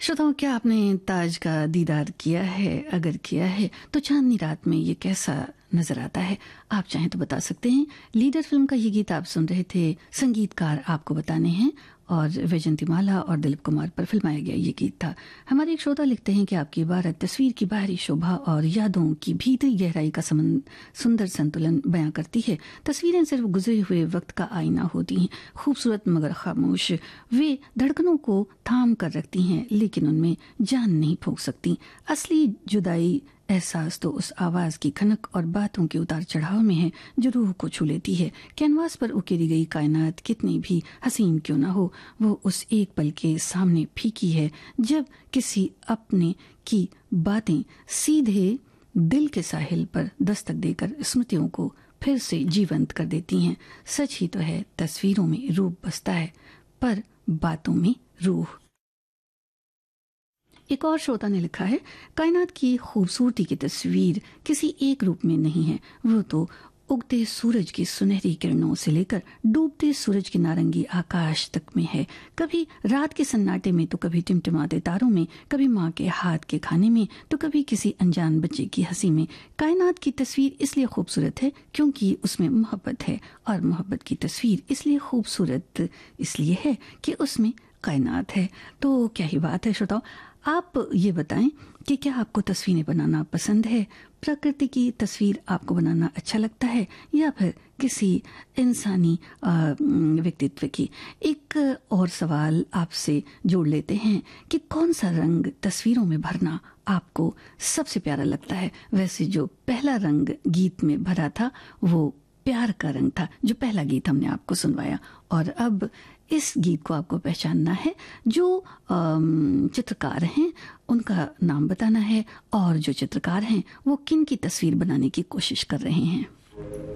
श्रोताओं, क्या आपने ताज का दीदार किया है? अगर किया है तो चांदनी रात में ये कैसा नजर आता है? आप चाहें तो बता सकते हैं। लीडर फिल्म का ये गीत आप सुन रहे थे। संगीतकार आपको बताने हैं और वैजंतीमाला और दिलीप कुमार पर फिल्माया गया ये गीत था। हमारे एक श्रोता लिखते हैं कि आपकी इबारत तस्वीर की बाहरी शोभा और यादों की भीतरी गहराई का सुंदर संतुलन बयां करती है। तस्वीरें सिर्फ गुजरे हुए वक्त का आईना होती हैं, खूबसूरत मगर खामोश। वे धड़कनों को थाम कर रखती हैं लेकिन उनमें जान नहीं फूंक सकती। असली जुदाई एहसास तो उस आवाज की खनक और बातों के उतार चढ़ाव में है जो रूह को छू लेती है। कैनवास पर उकेरी गई कायनात कितनी भी हसीन क्यों ना हो, वो उस एक पल के सामने फीकी है जब किसी अपने की बातें सीधे दिल के साहिल पर दस्तक देकर स्मृतियों को फिर से जीवंत कर देती हैं। सच ही तो है, तस्वीरों में रूप बसता है पर बातों में रूह। एक और श्रोता ने लिखा है, कायनात की खूबसूरती की तस्वीर किसी एक रूप में नहीं है, वो तो उगते सूरज की सुनहरी किरणों से लेकर डूबते सूरज के नारंगी आकाश तक में है। कभी रात के सन्नाटे में तो कभी टिमटिमाते तारों में, कभी माँ के हाथ के खाने में तो कभी किसी अनजान बच्चे की हंसी में। कायनात की तस्वीर इसलिए खूबसूरत है क्योंकि उसमें मोहब्बत है, और मोहब्बत की तस्वीर इसलिए खूबसूरत इसलिए है कि उसमें कायनात है। तो क्या ही बात है श्रोताओ। आप ये बताएं कि क्या आपको तस्वीरें बनाना पसंद है? प्रकृति की तस्वीर आपको बनाना अच्छा लगता है या फिर किसी इंसानी व्यक्तित्व की? एक और सवाल आपसे जोड़ लेते हैं कि कौन सा रंग तस्वीरों में भरना आपको सबसे प्यारा लगता है? वैसे जो पहला रंग गीत में भरा था वो प्यार का रंग था, जो पहला गीत हमने आपको सुनवाया। और अब इस गीत को आपको पहचानना है। जो चित्रकार हैं उनका नाम बताना है और जो चित्रकार हैं वो किन की तस्वीर बनाने की कोशिश कर रहे हैं।